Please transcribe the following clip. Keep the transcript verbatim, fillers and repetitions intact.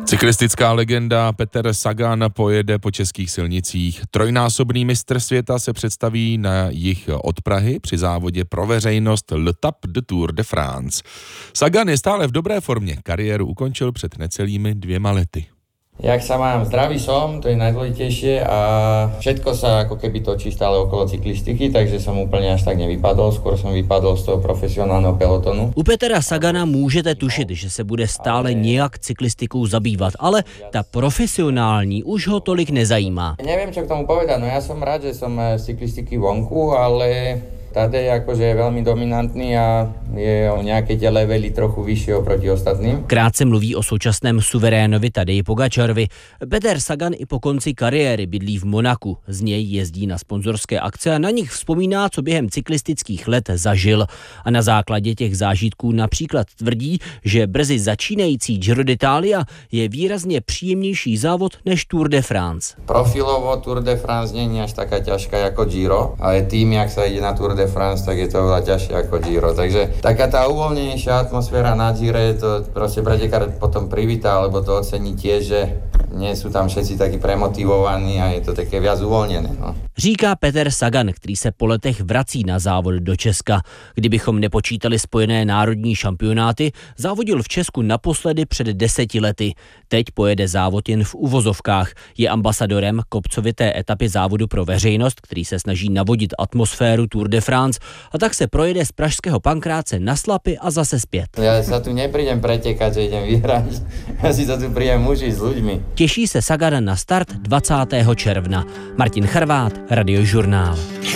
Cyklistická legenda Peter Sagan pojede po českých silnicích. Trojnásobný mistr světa se představí na jih od Prahy při závodě pro veřejnost L'Étape de Tour de France. Sagan je stále v dobré formě. Kariéru ukončil před necelými dvěma lety. Jak sa mám, zdravý som, to je najdôležitejšie a všetko sa ako keby točí stále okolo cyklistiky, takže som úplne až tak nevypadol, skôr som vypadol z toho profesionálneho pelotonu. U Petra Sagana můžete tušit, že se bude stále nějak cyklistikou zabývat, ale ta profesionální už ho tolik nezajímá. Neviem, čo k tomu povedať, no ja som rád, že som z cyklistiky vonku, ale Tadej akože je velmi dominantní a je o nějaké tie levely trochu vyšší oproti ostatným. Krátce mluví o současném suverénovi Tadeji Pogačarovi. Peter Sagan i po konci kariéry bydlí v Monaku. Z něj jezdí na sponzorské akce a na nich vzpomíná, co během cyklistických let zažil. A na základě těch zážitků například tvrdí, že brzy začínající Giro d'Italia je výrazně příjemnější závod než Tour de France. Profilovo Tour de France není až taká ťažká jako Giro, ale tým, jak sa ide na Tour de France, tak je to veľa ťažšie ako Giro. Takže taká tá uvoľnenejšia atmosféra na Gire, to proste pretekár potom privítá, alebo to ocení tiež, že nie sú tam všetci takí premotivovaní a je to také viac uvoľnené. No. Říká Peter Sagan, který se po letech vrací na závod do Česka. Kdybychom nepočítali spojené národní šampionáty, závodil v Česku naposledy před deseti lety. Teď pojede závod jen v uvozovkách. Je ambasadorem kopcovité etapy závodu pro veřejnost, který se snaží navodit atmosféru Tour de France, a tak se projede z pražského Pankráce na Slapy a zase zpět. Ja sa tu neprídem pretekať, že idem vyhrať. Ja si sa tu prídem užiť s ľuďmi. Těší se Sagan na start dvacátého června. Martin Charvát, Radiožurnál.